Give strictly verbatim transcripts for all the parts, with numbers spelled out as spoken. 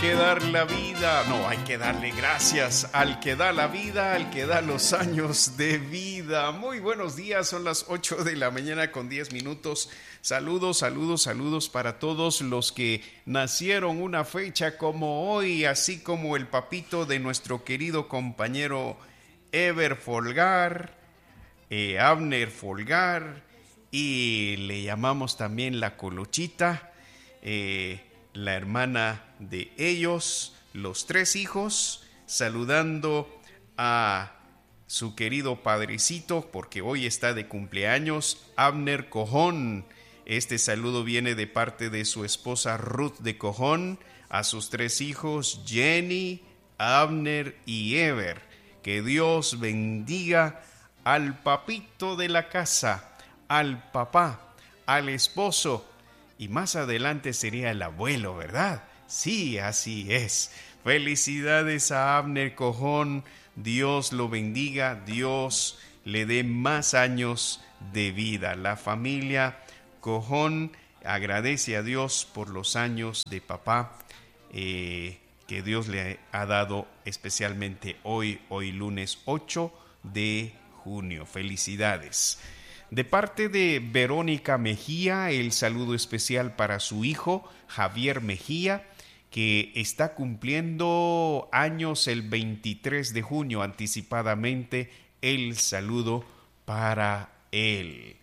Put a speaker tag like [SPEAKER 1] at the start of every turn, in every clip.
[SPEAKER 1] que dar la vida, no, hay que darle gracias al que da la vida, al que da los años de vida. Muy buenos días, son las ocho de la mañana con diez minutos. Saludos, saludos, saludos para todos los que nacieron una fecha como hoy, así como el papito de nuestro querido compañero Ever Folgar, eh, Abner Folgar, y le llamamos también la Colochita, eh, la hermana de ellos, los tres hijos, saludando a su querido padrecito, porque hoy está de cumpleaños, Abner Cojón. Este saludo viene de parte de su esposa Ruth de Cojón, a sus tres hijos, Jenny, Abner y Ever. Que Dios bendiga al papito de la casa, al papá, al esposo, y más adelante sería el abuelo, ¿verdad? Sí, así es. Felicidades a Abner Cojón. Dios lo bendiga. Dios le dé más años de vida. La familia Cojón agradece a Dios por los años de papá eh, que Dios le ha dado especialmente hoy, hoy lunes ocho de junio. Felicidades. De parte de Verónica Mejía, el saludo especial para su hijo, Javier Mejía, que está cumpliendo años el veintitrés de junio, anticipadamente el saludo para él.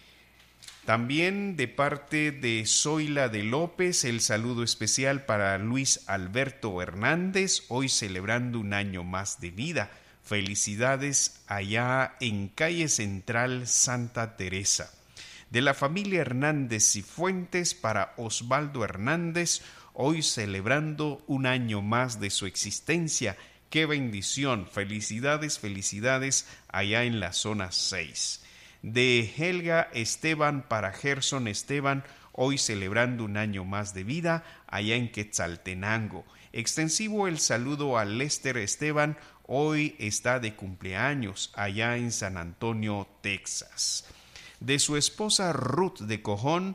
[SPEAKER 1] También de parte de Zoila de López, el saludo especial para Luis Alberto Hernández, hoy celebrando un año más de vida. Felicidades allá en Calle Central, Santa Teresa. De la familia Hernández y Fuentes para Osvaldo Hernández, hoy celebrando un año más de su existencia. ¡Qué bendición! Felicidades, felicidades allá en la zona seis. De Helga Esteban para Gerson Esteban, hoy celebrando un año más de vida allá en Quetzaltenango. Extensivo el saludo a Lester Esteban, hoy está de cumpleaños allá en San Antonio, Texas. De su esposa Ruth de Cojón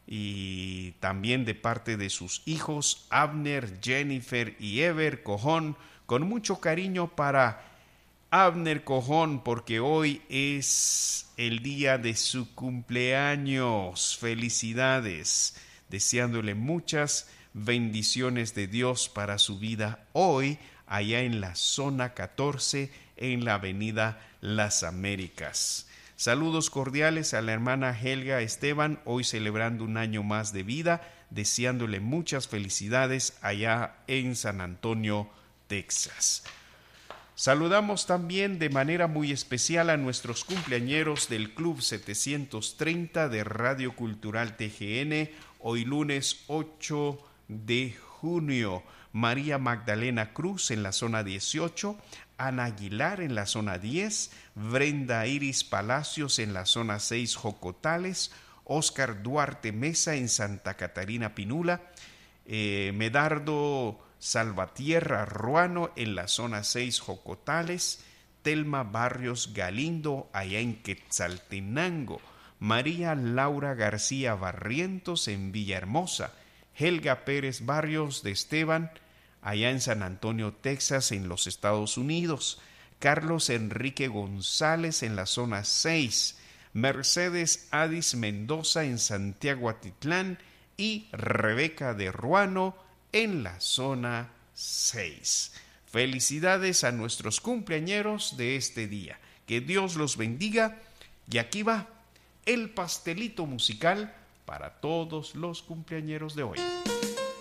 [SPEAKER 1] y también de parte de sus hijos Abner, Jennifer y Ever Cojón, con mucho cariño para Abner Cojón, porque hoy es el día de su cumpleaños. Felicidades, deseándole muchas bendiciones de Dios para su vida hoy, allá en la zona catorce, en la avenida Las Américas. Saludos cordiales a la hermana Helga Esteban, hoy celebrando un año más de vida, deseándole muchas felicidades allá en San Antonio, Texas. Saludamos también de manera muy especial a nuestros cumpleañeros del Club setecientos treinta de Radio Cultural T G N, hoy lunes ocho de junio. María Magdalena Cruz en la zona dieciocho, Ana Aguilar en la zona diez, Brenda Iris Palacios en la zona seis Jocotales, Óscar Duarte Mesa en Santa Catarina Pinula, eh, Medardo Salvatierra Ruano en la zona seis Jocotales, Telma Barrios Galindo allá en Quetzaltenango, María Laura García Barrientos en Villahermosa, Helga Pérez Barrios de Esteban allá en San Antonio, Texas, en los Estados Unidos, Carlos Enrique González en la zona seis, Mercedes Adis Mendoza en Santiago Atitlán y Rebeca de Ruano en la zona seis. Felicidades a nuestros cumpleañeros de este día. Que Dios los bendiga. Y aquí va el pastelito musical para todos los cumpleañeros de hoy.